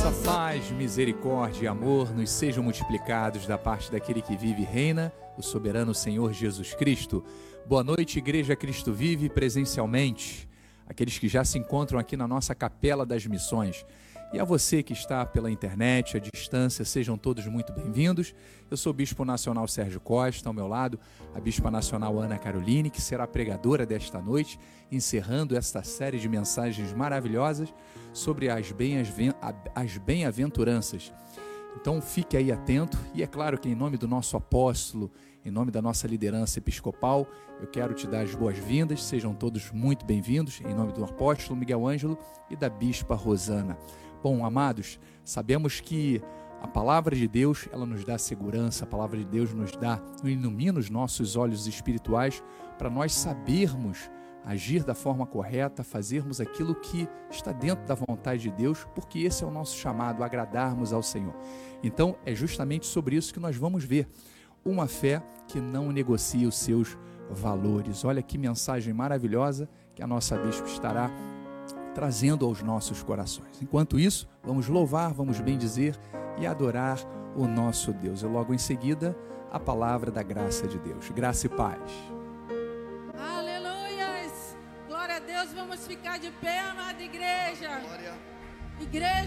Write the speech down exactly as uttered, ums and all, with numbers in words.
Graça, paz, misericórdia e amor nos sejam multiplicados da parte daquele que vive e reina, o soberano Senhor Jesus Cristo. Boa noite, Igreja Cristo Vive presencialmente, aqueles que já se encontram aqui na nossa Capela das Missões. E a você que está pela internet, à distância, sejam todos muito bem-vindos. Eu sou o Bispo Nacional Sérgio Costa, ao meu lado a Bispa Nacional Ana Caroline, que será a pregadora desta noite, encerrando esta série de mensagens maravilhosas sobre as bem-aventuranças. Então fique aí atento, e é claro que em nome do nosso apóstolo, em nome da nossa liderança episcopal, eu quero te dar as boas-vindas, sejam todos muito bem-vindos, em nome do apóstolo Miguel Ângelo e da Bispa Rosana. Bom, amados, sabemos que a palavra de Deus, ela nos dá segurança, a palavra de Deus nos dá, ilumina os nossos olhos espirituais para nós sabermos agir da forma correta, fazermos aquilo que está dentro da vontade de Deus, porque esse é o nosso chamado, agradarmos ao Senhor. Então, é justamente sobre isso que nós vamos ver, uma fé que não negocia os seus valores. Olha que mensagem maravilhosa que a nossa bispa estará trazendo aos nossos corações. Enquanto isso, vamos louvar, vamos bendizer e adorar o nosso Deus. E logo em seguida, a palavra da graça de Deus. Graça e paz. Aleluias! Glória a Deus, vamos ficar de pé, amada igreja. Glória. Igreja.